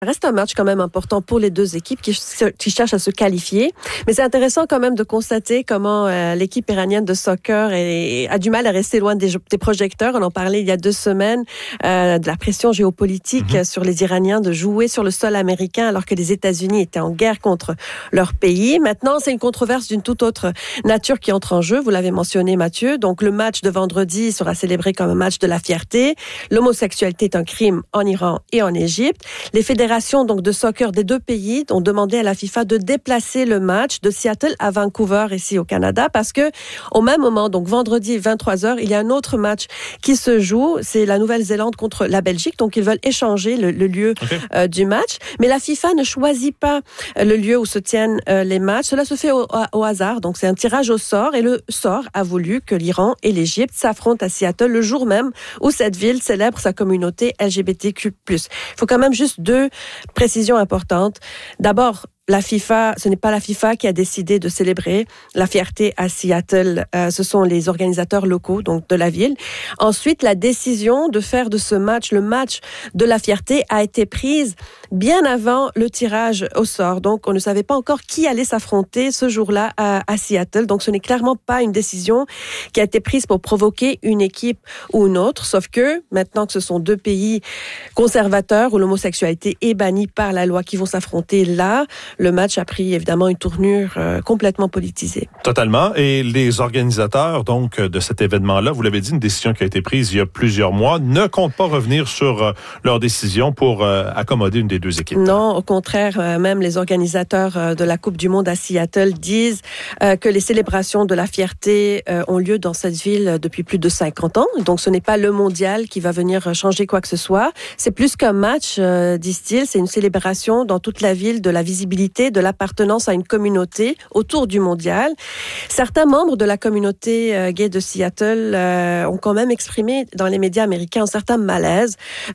reste un match quand même important pour les deux équipes qui cherchent à se qualifier. Mais c'est intéressant quand même de constater comment l'équipe iranienne de soccer a du mal à rester loin des projecteurs. On en parlait il y a 2 semaines, de la pression géopolitique sur les Iraniens de jouer sur le sol américain alors que les États-Unis étaient en guerre contre leur pays. Maintenant, c'est une controverse d'une toute autre nature qui entre en jeu. Vous l'avez mentionné, Mathieu. Donc, le match de vendredi sera célébré comme un match de la fierté. L'homosexualité est un crime en Iran et en Égypte. Les fédérations donc de soccer des 2 pays ont demandé à la FIFA de déplacer le match de Seattle à Vancouver, ici au Canada, parce que au même moment, donc vendredi 23h, il y a un autre match qui se joue. C'est la Nouvelle-Zélande contre la Belgique. Donc, ils veulent échanger le lieu du match. Mais la FIFA ne choisit pas le lieu où se tiennent les matchs. Cela se fait au hasard. Donc, c'est un tirage au sort. Et le sort a voulu que l'Iran et l'Égypte s'affrontent à Seattle le jour même où cette ville célèbre sa communauté LGBTQ+. Il faut quand même juste 2 précisions importantes. D'abord, la FIFA, ce n'est pas la FIFA qui a décidé de célébrer la fierté à Seattle. Ce sont les organisateurs locaux, donc de la ville. Ensuite, la décision de faire de ce match, le match de la fierté, a été prise bien avant le tirage au sort. Donc, on ne savait pas encore qui allait s'affronter ce jour-là à Seattle. Donc, ce n'est clairement pas une décision qui a été prise pour provoquer une équipe ou une autre. Sauf que, maintenant que ce sont 2 pays conservateurs où l'homosexualité est bannie par la loi qui vont s'affronter là, le match a pris évidemment une tournure complètement politisée. Totalement. Et les organisateurs donc de cet événement-là, vous l'avez dit, une décision qui a été prise il y a plusieurs mois, ne comptent pas revenir sur leur décision pour accommoder une des 2 équipes. Non, au contraire, même les organisateurs de la Coupe du Monde à Seattle disent que les célébrations de la fierté ont lieu dans cette ville depuis plus de 50 ans. Donc, ce n'est pas le mondial qui va venir changer quoi que ce soit. C'est plus qu'un match, disent-ils. C'est une célébration dans toute la ville de la visibilité, de l'appartenance à une communauté autour du mondial. Certains membres de la communauté gay de Seattle ont quand même exprimé dans les médias américains un certain malaise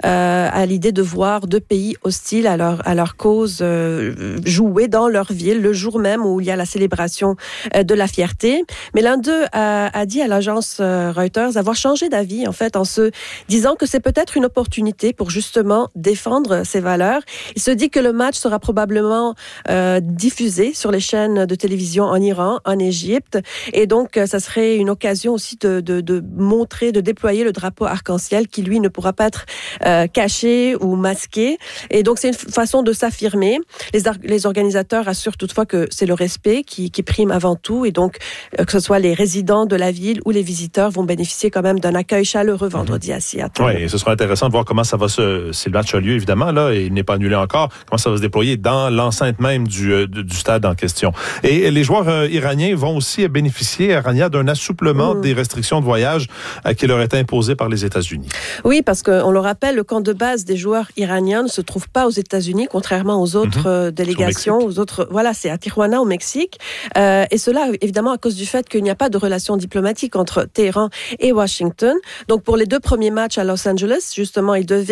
à l'idée de voir 2 pays hostiles à leur cause jouer dans leur ville le jour même où il y a la célébration de la fierté. Mais l'un d'eux a dit à l'agence Reuters avoir changé d'avis en fait en se disant que c'est peut-être une opportunité pour justement défendre ses valeurs. Il se dit que le match sera probablement diffusé sur les chaînes de télévision en Iran, en Égypte. Et donc, ça serait une occasion aussi de montrer, de déployer le drapeau arc-en-ciel qui, lui, ne pourra pas être caché ou masqué. Et donc, c'est une façon de s'affirmer. Les organisateurs assurent toutefois que c'est le respect qui prime avant tout. Et donc, que ce soit les résidents de la ville ou les visiteurs vont bénéficier quand même d'un accueil chaleureux vendredi à Seattle. Oui, et ce sera intéressant de voir comment ça va si le match a lieu, évidemment, là, et il n'est pas annulé encore, comment ça va se déployer dans l'enceinte même du stade en question. Et les joueurs iraniens vont aussi bénéficier, Rania, d'un assouplement des restrictions de voyage qui leur est imposé par les États-Unis. Oui, parce qu'on le rappelle, le camp de base des joueurs iraniens ne se trouve pas aux États-Unis, contrairement aux autres délégations, aux autres. Voilà, c'est à Tijuana, au Mexique. Et cela, évidemment, à cause du fait qu'il n'y a pas de relations diplomatiques entre Téhéran et Washington. Donc, pour les 2 premiers matchs à Los Angeles, justement,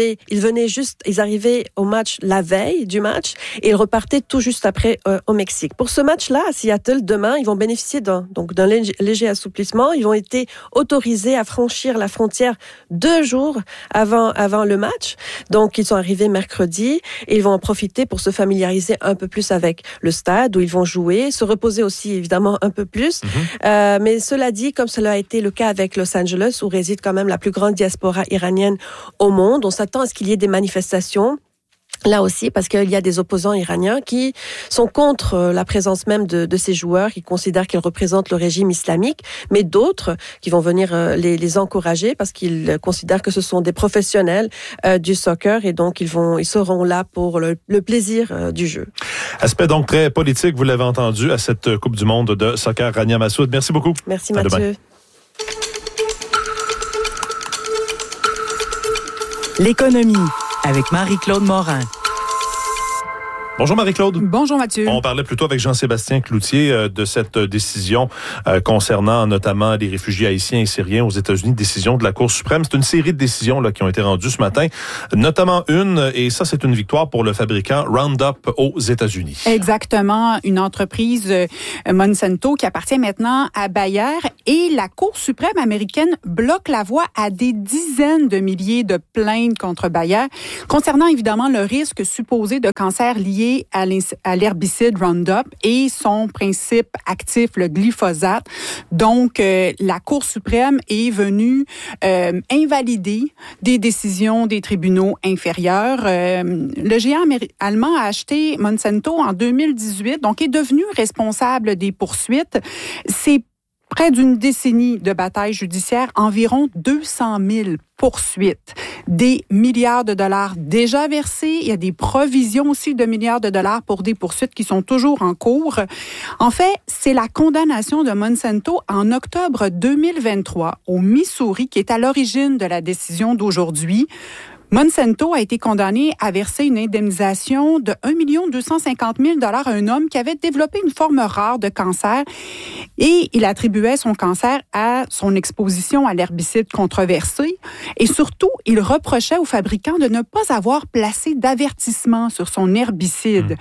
ils arrivaient au match la veille du match et ils repartaient tout juste après au Mexique. Pour ce match-là, à Seattle, demain, ils vont bénéficier d'un léger assouplissement. Ils ont été autorisés à franchir la frontière 2 jours avant le match. Donc, ils sont arrivés mercredi et ils vont en profiter pour se familiariser un peu plus avec le stade où ils vont jouer, se reposer aussi, évidemment, un peu plus. Mais cela dit, comme cela a été le cas avec Los Angeles, où réside quand même la plus grande diaspora iranienne au monde, on s'attend à ce qu'il y ait des manifestations. Là aussi, parce qu'il y a des opposants iraniens qui sont contre la présence même de ces joueurs, qui considèrent qu'ils représentent le régime islamique, mais d'autres qui vont venir les encourager parce qu'ils considèrent que ce sont des professionnels du soccer et donc ils seront là pour le plaisir du jeu. Aspect donc très politique, vous l'avez entendu, à cette Coupe du Monde de soccer. Rania Massoud, merci beaucoup. Merci Mathieu. L'économie avec Marie-Claude Morin. Bonjour Marie-Claude. Bonjour Mathieu. On parlait plutôt avec Jean-Sébastien Cloutier de cette décision concernant notamment les réfugiés haïtiens et syriens aux États-Unis, décision de la Cour suprême. C'est une série de décisions là, qui ont été rendues ce matin, notamment une, et ça c'est une victoire pour le fabricant Roundup aux États-Unis. Exactement, une entreprise Monsanto qui appartient maintenant à Bayer, et la Cour suprême américaine bloque la voie à des dizaines de milliers de plaintes contre Bayer concernant évidemment le risque supposé de cancer lié à l'herbicide Roundup et son principe actif, le glyphosate. Donc, la Cour suprême est venue invalider des décisions des tribunaux inférieurs. Le géant allemand a acheté Monsanto en 2018, donc est devenu responsable des poursuites. C'est près d'une décennie de bataille judiciaire, environ 200 000 poursuites, des milliards de dollars déjà versés. Il y a des provisions aussi de milliards de dollars pour des poursuites qui sont toujours en cours. En fait, c'est la condamnation de Monsanto en octobre 2023 au Missouri qui est à l'origine de la décision d'aujourd'hui. Monsanto a été condamné à verser une indemnisation de 1 250 000 $ à un homme qui avait développé une forme rare de cancer et il attribuait son cancer à son exposition à l'herbicide controversé. Et surtout, il reprochait au fabricant de ne pas avoir placé d'avertissement sur son herbicide.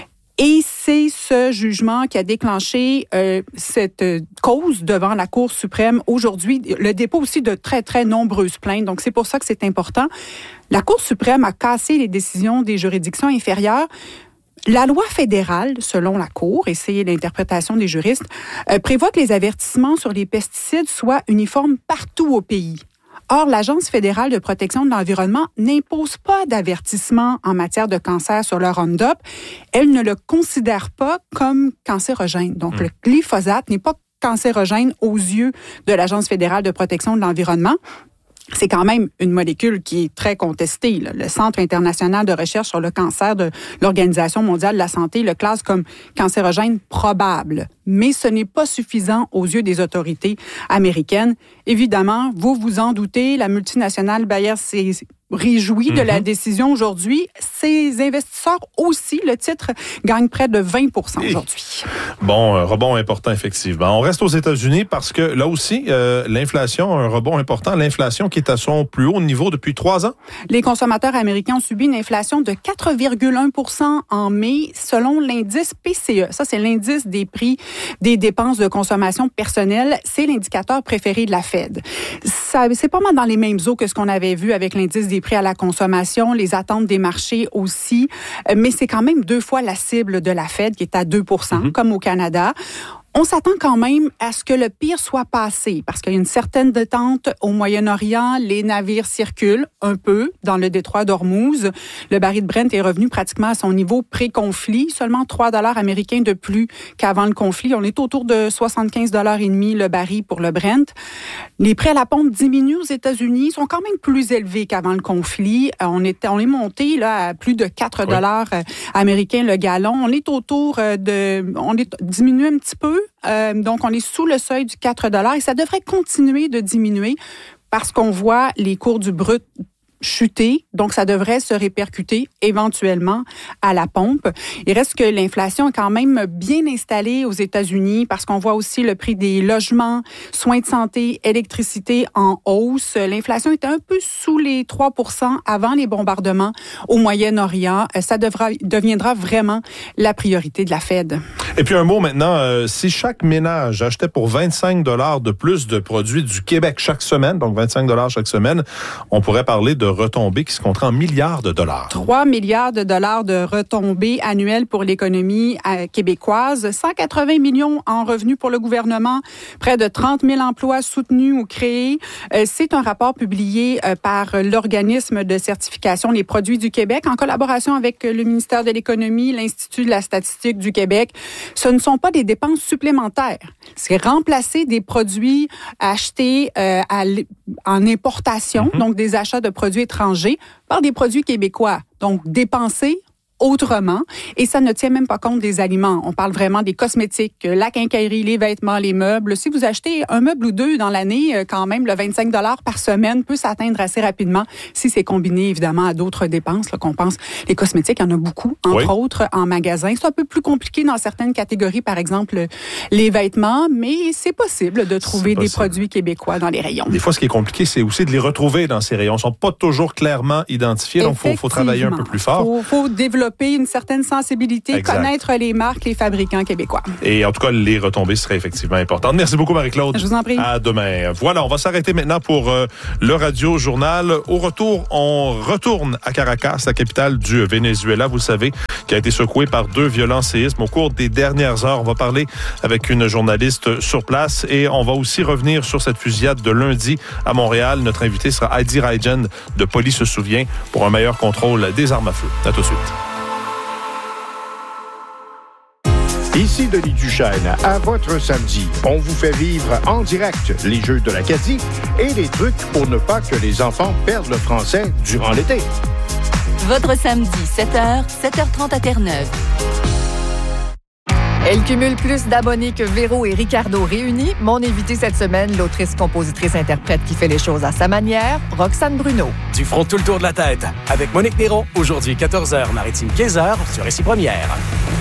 Et c'est ce jugement qui a déclenché cette cause devant la Cour suprême aujourd'hui, le dépôt aussi de très, très nombreuses plaintes. Donc, c'est pour ça que c'est important. La Cour suprême a cassé les décisions des juridictions inférieures. La loi fédérale, selon la Cour, et c'est l'interprétation des juristes, prévoit que les avertissements sur les pesticides soient uniformes partout au pays. Or, l'Agence fédérale de protection de l'environnement n'impose pas d'avertissement en matière de cancer sur le Roundup. Elle ne le considère pas comme cancérogène. Donc, le glyphosate n'est pas cancérogène aux yeux de l'Agence fédérale de protection de l'environnement. C'est quand même une molécule qui est très contestée. Là. Le Centre international de recherche sur le cancer de l'Organisation mondiale de la santé le classe comme cancérogène probable. Mais ce n'est pas suffisant aux yeux des autorités américaines. Évidemment, vous vous en doutez, la multinationale Bayer s'est réjouie de la décision aujourd'hui. Ces investisseurs aussi, le titre gagne près de 20% aujourd'hui. Bon, rebond important, effectivement. On reste aux États-Unis parce que là aussi, l'inflation, un rebond important, l'inflation qui est à son plus haut niveau depuis 3 ans. Les consommateurs américains ont subi une inflation de 4,1% en mai, selon l'indice PCE. Ça, c'est l'indice des prix des dépenses de consommation personnelle. C'est l'indicateur préféré de la Fed. C'est pas mal dans les mêmes eaux que ce qu'on avait vu avec l'indice des prix à la consommation, les attentes des marchés aussi, mais c'est quand même 2 fois la cible de la Fed qui est à 2%, comme au Canada. On s'attend quand même à ce que le pire soit passé parce qu'il y a une certaine détente au Moyen-Orient. Les navires circulent un peu dans le détroit d'Ormuz. Le baril de Brent est revenu pratiquement à son niveau pré-conflit. Seulement 3 $ américains de plus qu'avant le conflit. On est autour de 75,5 $ le baril pour le Brent. Les prix à la pompe diminuent aux États-Unis, sont quand même plus élevés qu'avant le conflit. On est monté là à plus de 4 $ américains le gallon. On est autour on est diminué un petit peu. Donc, on est sous le seuil du 4 $ et ça devrait continuer de diminuer parce qu'on voit les cours du brut chuter, donc ça devrait se répercuter éventuellement à la pompe. Il reste que l'inflation est quand même bien installée aux États-Unis parce qu'on voit aussi le prix des logements, soins de santé, électricité en hausse. L'inflation était un peu sous les 3% avant les bombardements au Moyen-Orient. Ça deviendra vraiment la priorité de la Fed. Et puis un mot maintenant, si chaque ménage achetait pour 25 $ de plus de produits du Québec chaque semaine, donc 25 $ chaque semaine, on pourrait parler de retombées qui se compteraient en milliards de dollars. 3 milliards de dollars de retombées annuelles pour l'économie québécoise, 180 millions en revenus pour le gouvernement, près de 30 000 emplois soutenus ou créés. C'est un rapport publié par l'organisme de certification Les Produits du Québec en collaboration avec le ministère de l'Économie, l'Institut de la statistique du Québec. Ce ne sont pas des dépenses supplémentaires. C'est remplacer des produits achetés en importation, donc des achats de produits étrangers, par des produits québécois. Donc, dépenser autrement. Et ça ne tient même pas compte des aliments. On parle vraiment des cosmétiques, la quincaillerie, les vêtements, les meubles. Si vous achetez un meuble ou deux dans l'année, quand même, le 25 $ par semaine peut s'atteindre assez rapidement si c'est combiné, évidemment, à d'autres dépenses, là, qu'on pense. Les cosmétiques, il y en a beaucoup, entre autres, en magasin. C'est un peu plus compliqué dans certaines catégories, par exemple, les vêtements, mais c'est possible de trouver des produits québécois dans les rayons. Des fois, ce qui est compliqué, c'est aussi de les retrouver dans ces rayons. Ils ne sont pas toujours clairement identifiés, donc il faut travailler un peu plus fort. Il faut développer une certaine sensibilité, exact. Connaître les marques, les fabricants québécois. Et en tout cas, les retombées seraient effectivement importantes. Merci beaucoup, Marie-Claude. Je vous en prie. À demain. Voilà, on va s'arrêter maintenant pour le Radio-Journal. Au retour, on retourne à Caracas, la capitale du Venezuela, vous le savez, qui a été secouée par 2 violents séismes au cours des dernières heures. On va parler avec une journaliste sur place et on va aussi revenir sur cette fusillade de lundi à Montréal. Notre invité sera Heidi Reijen de Police se souvient pour un meilleur contrôle des armes à feu. À tout de suite. Ici Denis Duchesne, à votre samedi. On vous fait vivre en direct les Jeux de l'Acadie et les trucs pour ne pas que les enfants perdent le français durant l'été. Votre samedi, 7h, 7h30 à Terre-Neuve. Elle cumule plus d'abonnés que Véro et Ricardo réunis. Mon invité cette semaine, l'autrice, compositrice, interprète qui fait les choses à sa manière, Roxane Bruno. Du front tout le tour de la tête. Avec Monique Néron, aujourd'hui 14h, Maritime 15h, sur Récit Première.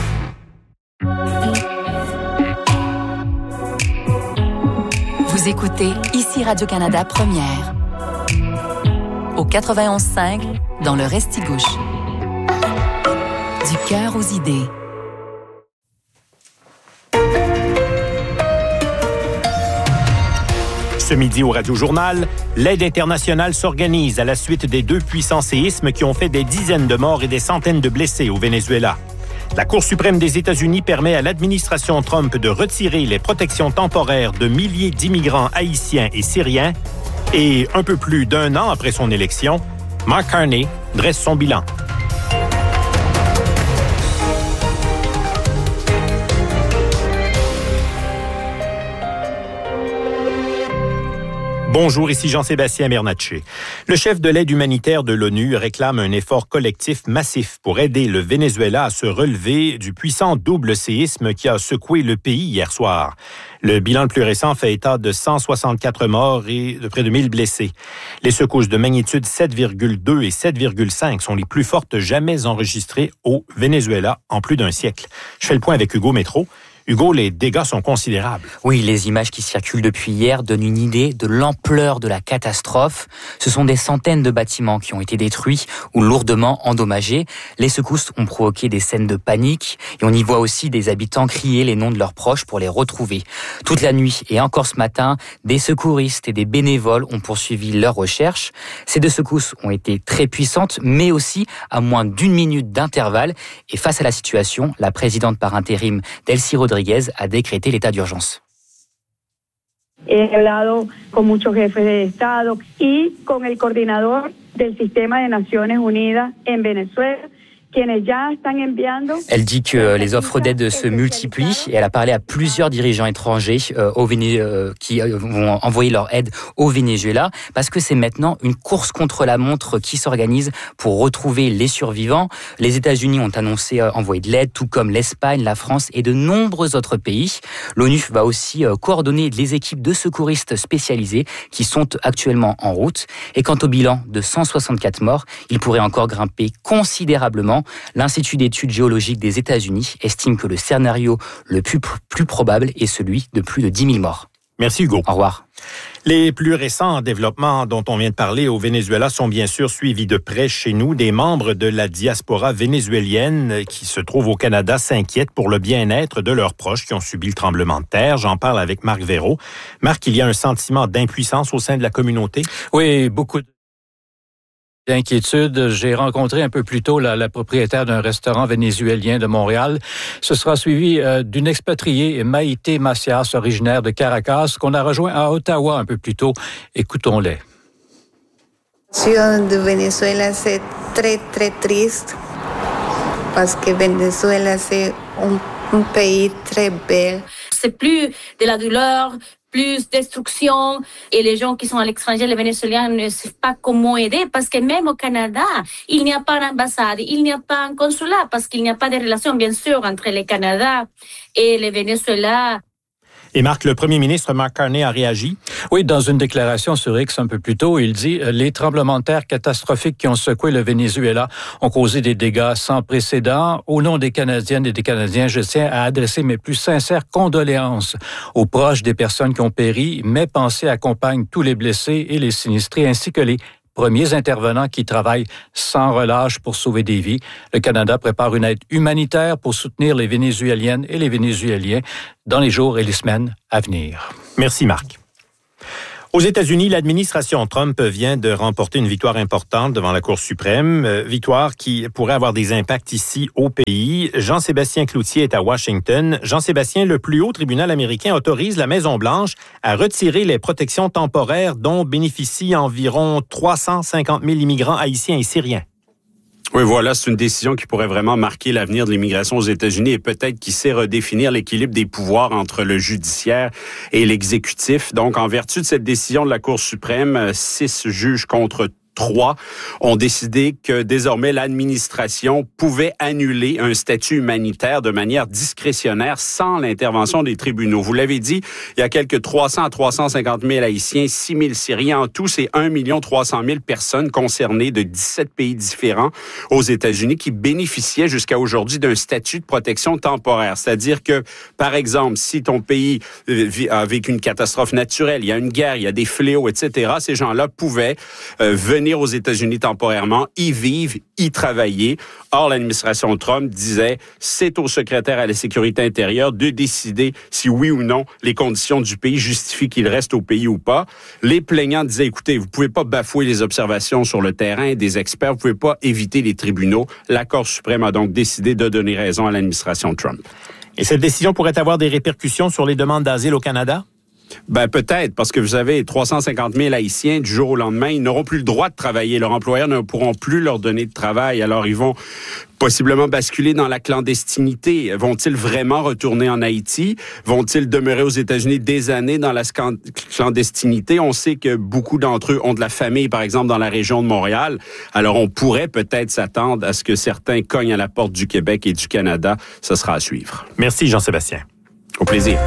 Vous écoutez ici Radio-Canada Première. Au 91.5, dans le Restigouche. Du cœur aux idées. Ce midi au Radio-Journal, l'aide internationale s'organise à la suite des 2 puissants séismes qui ont fait des dizaines de morts et des centaines de blessés au Venezuela. La Cour suprême des États-Unis permet à l'administration Trump de retirer les protections temporaires de milliers d'immigrants haïtiens et syriens. Et un peu plus d'1 an après son élection, Mark Carney dresse son bilan. Bonjour, ici Jean-Sébastien Bernatchez. Le chef de l'aide humanitaire de l'ONU réclame un effort collectif massif pour aider le Venezuela à se relever du puissant double séisme qui a secoué le pays hier soir. Le bilan le plus récent fait état de 164 morts et de près de 1000 blessés. Les secousses de magnitude 7,2 et 7,5 sont les plus fortes jamais enregistrées au Venezuela en plus d'un siècle. Je fais le point avec Hugo Métro. Hugo, les dégâts sont considérables. Oui, les images qui circulent depuis hier donnent une idée de l'ampleur de la catastrophe. Ce sont des centaines de bâtiments qui ont été détruits ou lourdement endommagés. Les secousses ont provoqué des scènes de panique et on y voit aussi des habitants crier les noms de leurs proches pour les retrouver. Toute la nuit et encore ce matin, des secouristes et des bénévoles ont poursuivi leurs recherches. Ces 2 secousses ont été très puissantes, mais aussi à moins d'1 minute d'intervalle. Et face à la situation, la présidente par intérim, Delcy Rodríguez, a décrété l'état d'urgence. He hablado con muchos jefes de Estado y con el coordinador del Sistema de Naciones Unidas en Venezuela. Elle dit que les offres d'aide se multiplient et elle a parlé à plusieurs dirigeants étrangers qui vont envoyer leur aide au Venezuela parce que c'est maintenant une course contre la montre qui s'organise pour retrouver les survivants. Les États-Unis ont annoncé envoyer de l'aide, tout comme l'Espagne, la France et de nombreux autres pays. L'ONU va aussi coordonner les équipes de secouristes spécialisées qui sont actuellement en route. Et quant au bilan de 164 morts, il pourrait encore grimper considérablement. L'Institut d'études géologiques des États-Unis estime que le scénario le plus probable est celui de plus de 10 000 morts. Merci Hugo. Au revoir. Les plus récents développements dont on vient de parler au Venezuela sont bien sûr suivis de près chez nous. Des membres de la diaspora vénézuélienne qui se trouvent au Canada s'inquiètent pour le bien-être de leurs proches qui ont subi le tremblement de terre. J'en parle avec Marc Véro. Marc, il y a un sentiment d'impuissance au sein de la communauté? Oui, beaucoup d'inquiétude. J'ai rencontré un peu plus tôt la propriétaire d'un restaurant vénézuélien de Montréal. Ce sera suivi d'une expatriée, Maïté Macias, originaire de Caracas, qu'on a rejoint à Ottawa un peu plus tôt. Écoutons-les. La ciudad de Venezuela c'est très très triste parce que Venezuela c'est un pays très bel. C'est plus de la douleur, plus destruction et les gens qui sont à l'étranger, les Vénézuéliens, ne savent pas comment aider parce que même au Canada, il n'y a pas d'ambassade, il n'y a pas un consulat parce qu'il n'y a pas de relation, bien sûr, entre le Canada et le Venezuela. Et Marc, le premier ministre Mark Carney a réagi. Oui, dans une déclaration sur X un peu plus tôt, il dit « Les tremblements de terre catastrophiques qui ont secoué le Venezuela ont causé des dégâts sans précédent. Au nom des Canadiennes et des Canadiens, je tiens à adresser mes plus sincères condoléances aux proches des personnes qui ont péri. Mes pensées accompagnent tous les blessés et les sinistrés ainsi que les premiers intervenants qui travaillent sans relâche pour sauver des vies. Le Canada prépare une aide humanitaire pour soutenir les Vénézuéliennes et les Vénézuéliens dans les jours et les semaines à venir. » Merci Marc. Aux États-Unis, l'administration Trump vient de remporter une victoire importante devant la Cour suprême, victoire qui pourrait avoir des impacts ici au pays. Jean-Sébastien Cloutier est à Washington. Jean-Sébastien, le plus haut tribunal américain autorise la Maison-Blanche à retirer les protections temporaires dont bénéficient environ 350 000 immigrants haïtiens et syriens. Oui, voilà, c'est une décision qui pourrait vraiment marquer l'avenir de l'immigration aux États-Unis et peut-être qui sait redéfinir l'équilibre des pouvoirs entre le judiciaire et l'exécutif. Donc, en vertu de cette décision de la Cour suprême, 6 juges contre 3 ont décidé que désormais l'administration pouvait annuler un statut humanitaire de manière discrétionnaire sans l'intervention des tribunaux. Vous l'avez dit, il y a quelques 300 à 350 000 Haïtiens, 6 000 Syriens. En tout, c'est 1 300 000 personnes concernées de 17 pays différents aux États-Unis qui bénéficiaient jusqu'à aujourd'hui d'un statut de protection temporaire. C'est-à-dire que, par exemple, si ton pays a vécu une catastrophe naturelle, il y a une guerre, il y a des fléaux, etc., ces gens-là pouvaient venir aux États-Unis temporairement, y vivre, y travailler. Or, l'administration Trump disait, c'est au secrétaire à la sécurité intérieure de décider si oui ou non les conditions du pays justifient qu'il reste au pays ou pas. Les plaignants disaient, écoutez, vous pouvez pas bafouer les observations sur le terrain des experts, vous pouvez pas éviter les tribunaux. La Cour suprême a donc décidé de donner raison à l'administration Trump. Et cette décision pourrait avoir des répercussions sur les demandes d'asile au Canada? Ben peut-être, parce que vous savez, 350 000 Haïtiens, du jour au lendemain, ils n'auront plus le droit de travailler. Leurs employeurs ne pourront plus leur donner de travail. Alors, ils vont possiblement basculer dans la clandestinité. Vont-ils vraiment retourner en Haïti? Vont-ils demeurer aux États-Unis des années dans la clandestinité? On sait que beaucoup d'entre eux ont de la famille, par exemple, dans la région de Montréal. Alors, on pourrait peut-être s'attendre à ce que certains cognent à la porte du Québec et du Canada. Ce sera à suivre. Merci, Jean-Sébastien. Au plaisir.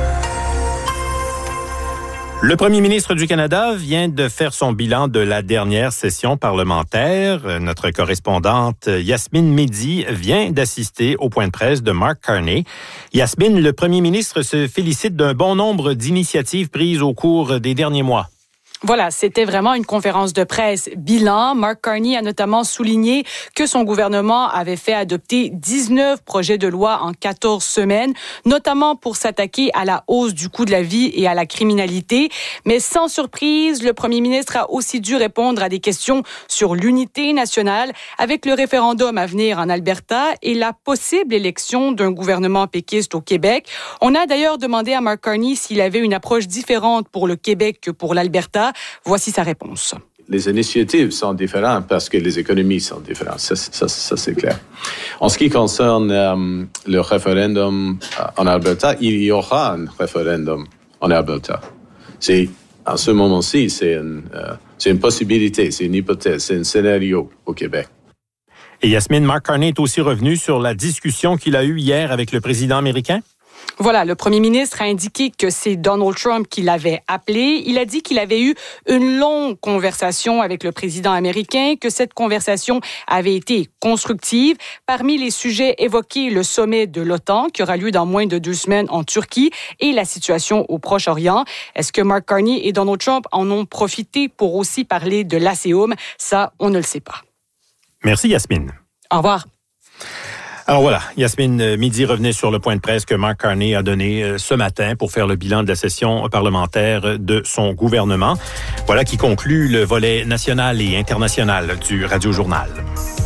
Le premier ministre du Canada vient de faire son bilan de la dernière session parlementaire. Notre correspondante Yasmine Mehdi vient d'assister au point de presse de Mark Carney. Yasmine, le premier ministre se félicite d'un bon nombre d'initiatives prises au cours des derniers mois. Voilà, c'était vraiment une conférence de presse bilan. Mark Carney a notamment souligné que son gouvernement avait fait adopter 19 projets de loi en 14 semaines, notamment pour s'attaquer à la hausse du coût de la vie et à la criminalité. Mais sans surprise, le premier ministre a aussi dû répondre à des questions sur l'unité nationale avec le référendum à venir en Alberta et la possible élection d'un gouvernement péquiste au Québec. On a d'ailleurs demandé à Mark Carney s'il avait une approche différente pour le Québec que pour l'Alberta. Voici sa réponse. Les initiatives sont différentes parce que les économies sont différentes. Ça c'est clair. En ce qui concerne le référendum en Alberta, il y aura un référendum en Alberta. En ce moment-ci, c'est une possibilité, c'est une hypothèse, c'est un scénario au Québec. Et Yasmine, Mark Carney est aussi revenu sur la discussion qu'il a eue hier avec le président américain. Voilà, le premier ministre a indiqué que c'est Donald Trump qui l'avait appelé. Il a dit qu'il avait eu une longue conversation avec le président américain, que cette conversation avait été constructive. Parmi les sujets évoqués, le sommet de l'OTAN qui aura lieu dans moins de 2 semaines en Turquie et la situation au Proche-Orient. Est-ce que Mark Carney et Donald Trump en ont profité pour aussi parler de l'ASEUM? Ça, on ne le sait pas. Merci Yasmine. Au revoir. Alors voilà, Yasmine Mehdi revenait sur le point de presse que Mark Carney a donné ce matin pour faire le bilan de la session parlementaire de son gouvernement. Voilà qui conclut le volet national et international du Radio Journal.